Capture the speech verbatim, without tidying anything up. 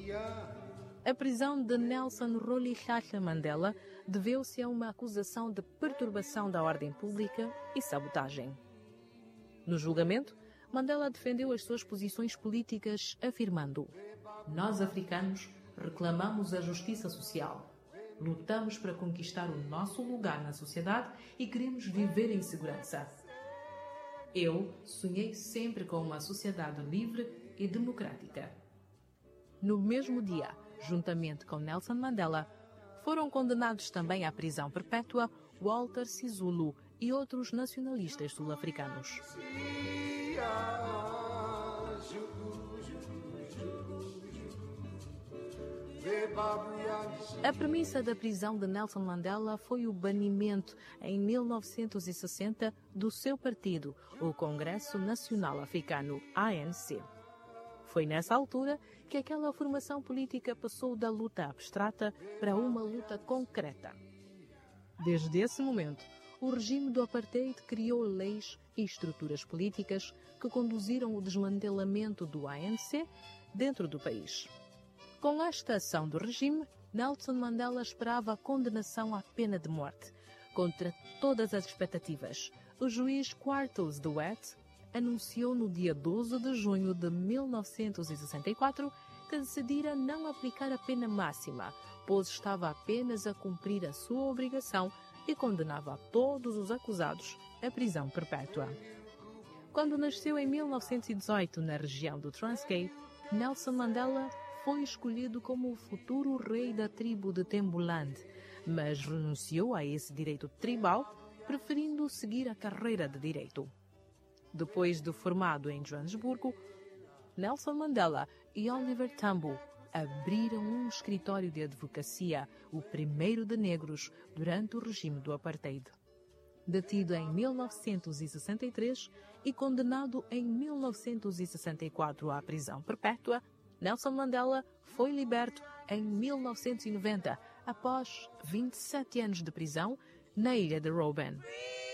A prisão de Nelson Rolihlahla Mandela deveu-se a uma acusação de perturbação da ordem pública e sabotagem. No julgamento, Mandela defendeu as suas posições políticas, afirmando: "Nós, africanos, reclamamos a justiça social. Lutamos para conquistar o nosso lugar na sociedade e queremos viver em segurança. Eu sonhei sempre com uma sociedade livre e democrática." No mesmo dia, juntamente com Nelson Mandela, foram condenados também à prisão perpétua Walter Sisulu e outros nacionalistas sul-africanos. A premissa da prisão de Nelson Mandela foi o banimento, em mil novecentos e sessenta, do seu partido, o Congresso Nacional Africano, A N C. Foi nessa altura que aquela formação política passou da luta abstrata para uma luta concreta. Desde esse momento, o regime do apartheid criou leis e estruturas políticas que conduziram ao desmantelamento do A N C dentro do país. Com esta ação do regime, Nelson Mandela esperava a condenação à pena de morte. Contra todas as expectativas, o juiz Quartles de Wet anunciou no dia doze de junho de mil novecentos e sessenta e quatro que decidira não aplicar a pena máxima, pois estava apenas a cumprir a sua obrigação e condenava a todos os acusados à prisão perpétua. Quando nasceu em mil novecentos e dezoito na região do Transkei, Nelson Mandela foi escolhido como o futuro rei da tribo de Tembuland, mas renunciou a esse direito tribal, preferindo seguir a carreira de direito. Depois de formado em Joanesburgo, Nelson Mandela e Oliver Tambo abriram um escritório de advocacia, o primeiro de negros, durante o regime do apartheid. Detido em mil novecentos e sessenta e três e condenado em mil novecentos e sessenta e quatro à prisão perpétua, Nelson Mandela foi liberto em mil novecentos e noventa, após vinte e sete anos de prisão, na ilha de Robben.